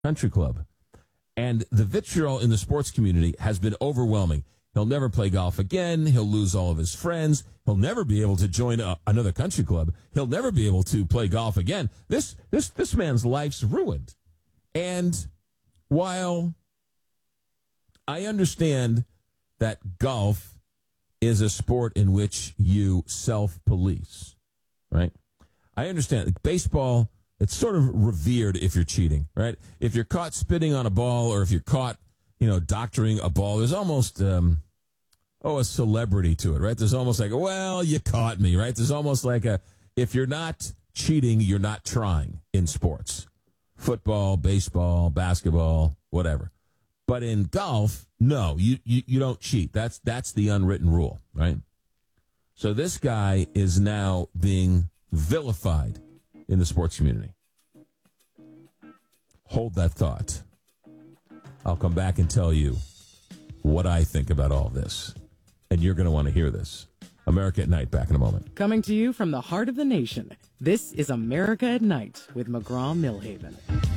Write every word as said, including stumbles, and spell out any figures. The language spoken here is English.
country club. And the vitriol in the sports community has been overwhelming. He'll never play golf again. He'll lose all of his friends. He'll never be able to join a, another country club. He'll never be able to play golf again. This this this man's life's ruined. And while I understand that golf is a sport in which you self-police, right? I understand. Baseball, it's sort of revered if you're cheating, right? If you're caught spitting on a ball or if you're caught, you know, doctoring a ball, there's almost, um, oh, a celebrity to it, right? There's almost like, well, you caught me, right? There's almost like a, if you're not cheating, you're not trying in sports. Football, baseball, basketball, whatever. But in golf, no, you, you, you don't cheat. That's that's the unwritten rule, right? So this guy is now being vilified in the sports community. Hold that thought. I'll come back and tell you what I think about all this. And you're going to want to hear this. America at Night, back in a moment. Coming to you from the heart of the nation, this is America at Night with McGraw-Milhaven.